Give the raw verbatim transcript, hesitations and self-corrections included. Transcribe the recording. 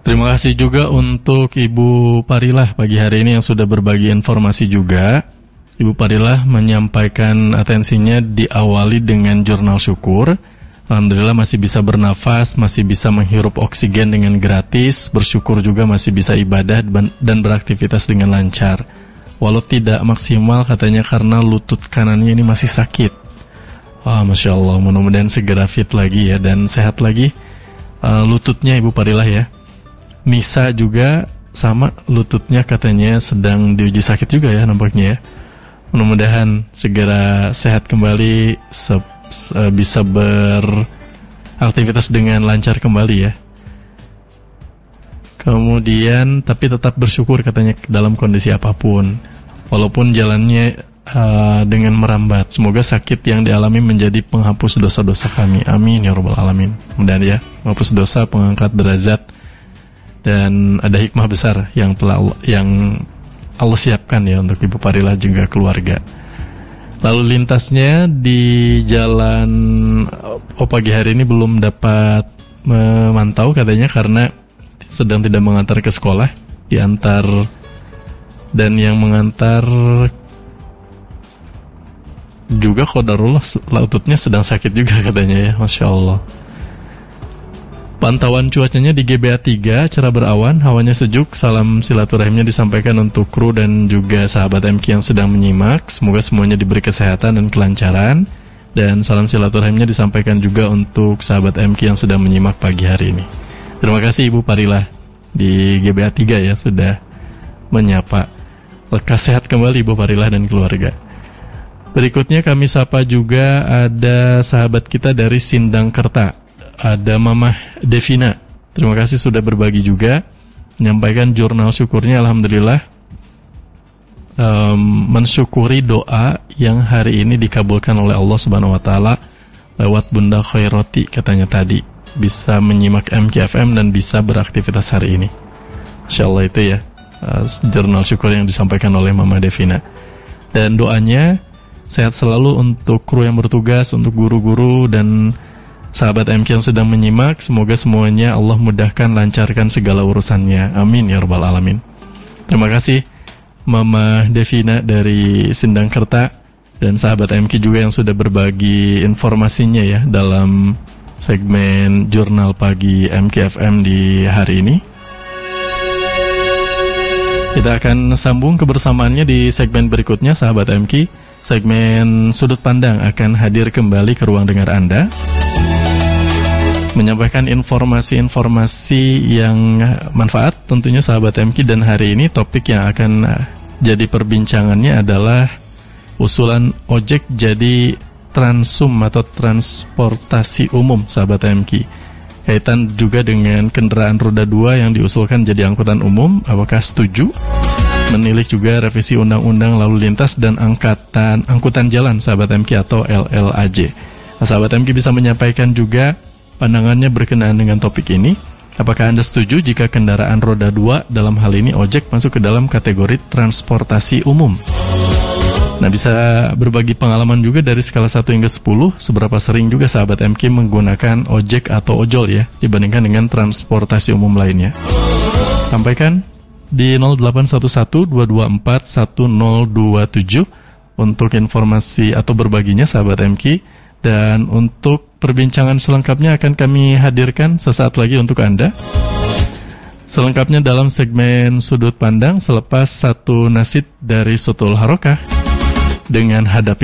Terima kasih juga untuk Ibu Parilah pagi hari ini yang sudah berbagi informasi juga. Ibu Parilah menyampaikan atensinya diawali dengan jurnal syukur. Alhamdulillah masih bisa bernafas, masih bisa menghirup oksigen dengan gratis, bersyukur juga masih bisa ibadah dan beraktivitas dengan lancar. Walau tidak maksimal katanya karena lutut kanannya ini masih sakit. Wah, Masya Allah, mudah-mudahan segera fit lagi ya dan sehat lagi. Uh, lututnya Ibu Parilah ya. Nisa juga sama, lututnya katanya sedang diuji sakit juga ya nampaknya ya. Mudah-mudahan segera sehat kembali, se- se- bisa beraktivitas dengan lancar kembali ya. Kemudian tapi tetap bersyukur katanya dalam kondisi apapun, walaupun jalannya uh, dengan merambat. Semoga sakit yang dialami menjadi penghapus dosa-dosa kami. Amin ya rabbal alamin. Mudah-mudahan ya, menghapus dosa, pengangkat derajat, dan ada hikmah besar yang telah Allah, yang Allah siapkan ya untuk Ibu Parilah juga keluarga. Lalu lintasnya di jalan oh pagi hari ini belum dapat memantau katanya karena sedang tidak mengantar ke sekolah, diantar, dan yang mengantar juga qadarullah lututnya sedang sakit juga katanya ya, Masya Allah. Pantauan cuacanya di G B A tiga, cerah berawan, hawanya sejuk. Salam silaturahimnya disampaikan untuk kru dan juga sahabat M Q yang sedang menyimak. Semoga semuanya diberi kesehatan dan kelancaran. Dan salam silaturahimnya disampaikan juga untuk sahabat M Q yang sedang menyimak pagi hari ini. Terima kasih Ibu Parilah di G B A tiga ya, sudah menyapa. Lekas sehat kembali Ibu Parilah dan keluarga. Berikutnya kami sapa juga ada sahabat kita dari Sindangkerta, ada Mamah Devina. Terima kasih sudah berbagi juga, menyampaikan jurnal syukurnya. Alhamdulillah um, mensyukuri doa yang hari ini dikabulkan oleh Allah Subhanahu Wa Taala lewat Bunda Khairoti katanya tadi, bisa menyimak M K F M dan bisa beraktivitas hari ini. Masya Allah itu ya, uh, jurnal syukur yang disampaikan oleh Mama Devina. Dan doanya sehat selalu untuk kru yang bertugas, untuk guru-guru dan sahabat M K yang sedang menyimak. Semoga semuanya Allah mudahkan, lancarkan segala urusannya. Amin ya rabbal alamin. Terima kasih Mama Devina dari Sindangkerta dan sahabat M K juga yang sudah berbagi informasinya ya dalam segmen Jurnal Pagi M K F M di hari ini. Kita akan sambung kebersamaannya di segmen berikutnya sahabat M K. Segmen Sudut Pandang akan hadir kembali ke ruang dengar Anda, menyampaikan informasi-informasi yang manfaat tentunya sahabat M K. Dan hari ini topik yang akan jadi perbincangannya adalah usulan ojek jadi transum atau transportasi umum sahabat M K. Kaitan juga dengan kendaraan roda dua yang diusulkan jadi angkutan umum. Apakah setuju? Menilik juga revisi undang-undang lalu lintas dan angkatan angkutan jalan sahabat M K atau L L A J. Nah, sahabat M K bisa menyampaikan juga pandangannya berkenaan dengan topik ini. Apakah Anda setuju jika kendaraan roda dua, dalam hal ini ojek, masuk ke dalam kategori transportasi umum? Nah, bisa berbagi pengalaman juga dari skala satu hingga sepuluh, seberapa sering juga sahabat M K menggunakan ojek atau ojol ya dibandingkan dengan transportasi umum lainnya. Sampaikan di nol delapan satu satu dua dua empat satu nol dua tujuh untuk informasi atau berbaginya sahabat M K. Dan untuk perbincangan selengkapnya akan kami hadirkan sesaat lagi untuk Anda. Selengkapnya dalam segmen Sudut Pandang selepas satu nasid dari Sutul Harokah dengan Hadapi